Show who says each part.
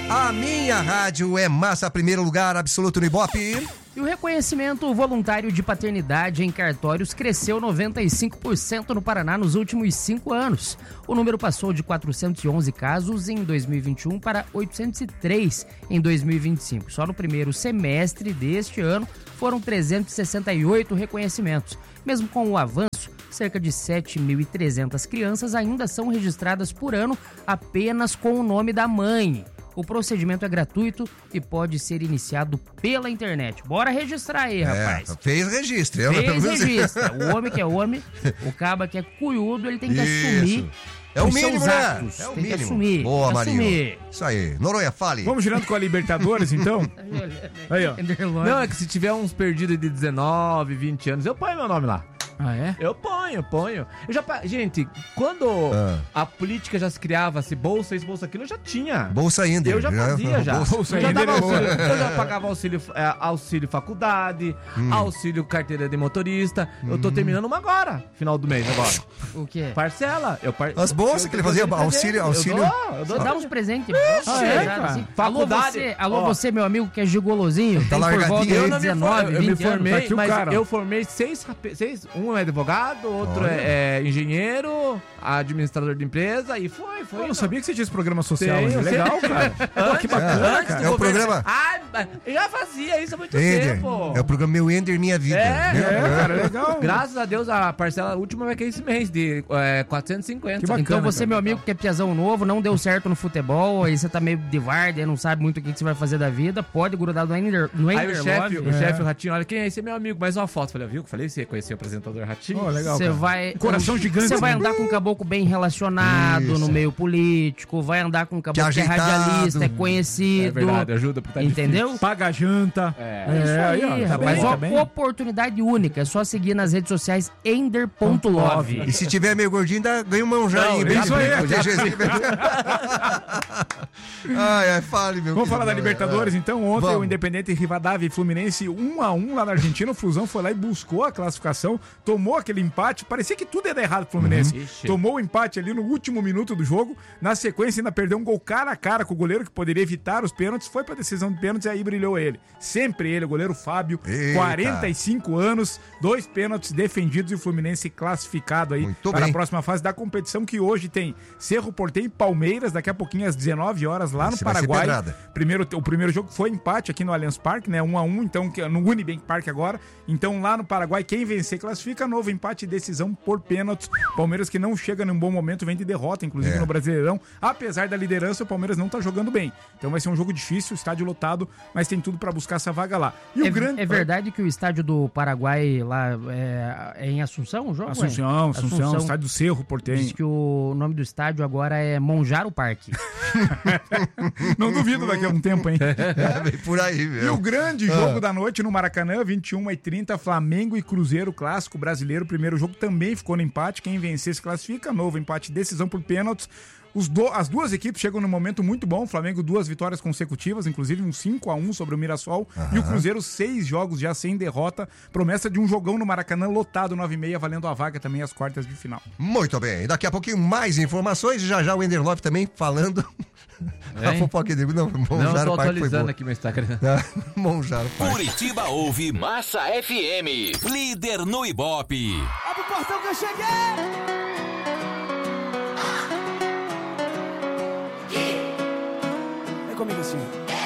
Speaker 1: A minha rádio é massa, primeiro lugar absoluto no Ibope.
Speaker 2: E o reconhecimento voluntário de paternidade em cartórios cresceu 95% no Paraná nos últimos 5 anos. O número passou de 411 casos em 2021 para 803 em 2025. Só no primeiro semestre deste ano foram 368 reconhecimentos. Mesmo com o avanço, cerca de 7.300 crianças ainda são registradas por ano apenas com o nome da mãe. O procedimento é gratuito e pode ser iniciado pela internet. Bora registrar aí, rapaz.
Speaker 1: Fez registro.
Speaker 2: Fez registro. O homem que é homem, o caba que é cuiudo, ele tem que assumir.
Speaker 1: É o mínimo, né?
Speaker 2: Atos.
Speaker 1: É o
Speaker 2: tem
Speaker 1: mínimo.
Speaker 2: Que assumir.
Speaker 1: Boa, Marinho. Isso aí. Noronha, fale.
Speaker 3: Vamos girando com a Libertadores, então? Aí, ó.
Speaker 4: Não, é que se tiver uns perdidos de 19, 20 anos, eu ponho meu nome lá.
Speaker 3: Ah, é?
Speaker 4: Eu ponho. Gente, quando a política já se criava, se bolsa isso, bolsa aquilo, eu já tinha.
Speaker 1: Bolsa ainda.
Speaker 4: Eu já fazia, já.
Speaker 3: Bolsa
Speaker 4: Eu já
Speaker 3: ainda
Speaker 4: dava
Speaker 3: é boa.
Speaker 4: auxílio, eu já pagava auxílio faculdade, auxílio carteira de motorista. Eu tô terminando uma agora, final do mês agora.
Speaker 2: O quê?
Speaker 4: Parcela.
Speaker 1: As bolsas que ele fazia, auxílio.
Speaker 4: Eu dou.
Speaker 2: Você dá uns presentes.
Speaker 4: cara? Faculdade.
Speaker 2: Alô, você, meu amigo, que é gigolozinho.
Speaker 1: Tá
Speaker 2: tem por volta de
Speaker 1: largadinho aí.
Speaker 2: 19,
Speaker 4: Eu me
Speaker 2: 20 anos.
Speaker 4: formei,
Speaker 3: Tá aqui o
Speaker 4: mas
Speaker 3: cara.
Speaker 4: eu formei seis. Um é advogado, outro é engenheiro, administrador de empresa e foi.
Speaker 3: Eu não sabia que você tinha esse programa social.
Speaker 4: Tenho,
Speaker 3: Mas é legal, cara. Pô, que bacana, cara.
Speaker 1: É o programa.
Speaker 4: Eu já fazia isso há muito
Speaker 1: Ender.
Speaker 4: tempo.
Speaker 1: É o programa Meu Ender Minha Vida.
Speaker 3: Cara, é legal.
Speaker 4: Graças a Deus a parcela última vai cair esse mês de 450.
Speaker 3: Que bacana.
Speaker 2: Então você,
Speaker 3: cara.
Speaker 2: meu amigo, que é piazão novo, não deu certo no futebol, aí você tá meio de várzea, não sabe muito o que você vai fazer da vida, pode grudar no Ender
Speaker 4: Aí o chefe,
Speaker 2: Love.
Speaker 4: o Ratinho, olha, quem é esse? É meu amigo, mais uma foto. Falei, viu? Falei, você conheceu o apresentador Ratinho?
Speaker 3: Oh, legal,
Speaker 2: Você
Speaker 3: cara.
Speaker 2: vai.
Speaker 3: Coração gigante.
Speaker 2: Você vai andar com um caboclo bem relacionado
Speaker 1: Isso.
Speaker 2: no meio político, vai andar com um caboclo que é
Speaker 1: ajeitado.
Speaker 2: radialista, é conhecido.
Speaker 4: É verdade, ajuda porque tá
Speaker 2: Entendeu?
Speaker 3: Paga a janta.
Speaker 2: É isso aí,
Speaker 3: ó, tá
Speaker 2: rapaz.
Speaker 3: bem,
Speaker 2: Ó,
Speaker 3: tá bem.
Speaker 2: oportunidade única. É só seguir nas redes sociais ender.love.
Speaker 1: E se tiver meio gordinho, ainda ganha um manjainho.
Speaker 3: Não, isso aí.
Speaker 1: Ai, fale, meu.
Speaker 3: Vamos falar da
Speaker 1: querido.
Speaker 3: Libertadores, então. Ontem
Speaker 1: Vamos.
Speaker 3: o Independente Rivadavia e Fluminense 1-1 lá na Argentina. O Flusão foi lá e buscou a classificação, tomou aquele empate. Parecia que tudo ia dar errado pro Fluminense.
Speaker 4: Ixi.
Speaker 3: Tomou o empate ali no último minuto do jogo. Na sequência, ainda perdeu um gol cara a cara com o goleiro, que poderia evitar os pênaltis. Foi pra decisão de pênaltis e aí brilhou ele. Sempre ele, o goleiro Fábio,
Speaker 1: Eita.
Speaker 3: 45 anos, 2 pênaltis defendidos e o Fluminense classificado aí
Speaker 1: Muito
Speaker 3: para
Speaker 1: bem.
Speaker 3: a próxima fase da competição, que hoje tem Cerro Porteño e Palmeiras, daqui a pouquinho às 19 horas lá no
Speaker 1: Esse vai ser
Speaker 3: Paraguai.
Speaker 1: pedrada.
Speaker 3: O primeiro jogo foi empate aqui no Allianz Parque, né? 1-1, então no Unibank Park agora. Então lá no Paraguai, quem vencer classifica. Novo empate e decisão por pênaltis. Palmeiras que não chega num bom momento, vem de derrota, inclusive no Brasileirão. Apesar da liderança, o Palmeiras não tá jogando bem. Então vai ser um jogo difícil, estádio lotado, mas tem tudo pra buscar essa vaga lá. E o grande...
Speaker 2: É verdade que o estádio do Paraguai lá é em Assunção o jogo?
Speaker 3: Assunção, estádio do Cerro
Speaker 2: Diz
Speaker 3: Porteño.
Speaker 2: que o nome do estádio agora é Monjaro Parque.
Speaker 3: Não duvido daqui a um tempo, hein?
Speaker 1: Vem por aí,
Speaker 3: E o
Speaker 1: meu.
Speaker 3: grande jogo da noite no Maracanã, 21h30, Flamengo e Cruzeiro, clássico brasileiro. O primeiro jogo também ficou no empate. Quem vencer se classifica. Novo empate, decisão por pênaltis. As duas equipes chegam num momento muito bom. O Flamengo 2 vitórias consecutivas, inclusive um 5-1 sobre o Mirassol. E o Cruzeiro 6 jogos já sem derrota. Promessa de um jogão no Maracanã lotado 9h30, valendo a vaga também às quartas de final.
Speaker 1: Muito bem. Daqui a pouquinho mais informações. Já o Ender Love também falando. A fofoca dele. Não,
Speaker 4: Não, eu tô
Speaker 1: Parque foi
Speaker 4: atualizando
Speaker 1: boa.
Speaker 4: aqui meu Instagram.
Speaker 1: Monjaro Parque.
Speaker 5: Curitiba ouve Massa FM, líder no Ibope.
Speaker 6: Abre o portão que eu cheguei! Vem comigo assim.